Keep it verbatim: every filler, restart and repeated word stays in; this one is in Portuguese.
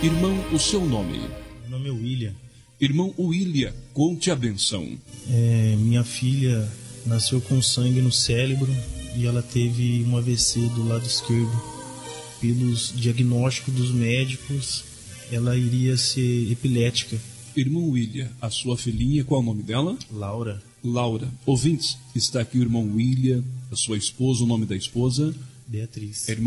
Irmão, o seu nome? Meu nome é William. Irmão William, conte a benção. É, minha filha nasceu com sangue no cérebro e ela teve um A V C do lado esquerdo. Pelos diagnósticos dos médicos, ela iria ser epilética. Irmão William, a sua filhinha, qual é o nome dela? Laura. Laura. Ouvintes, está aqui o irmão William, a sua esposa, o nome da esposa? Beatriz. Irmão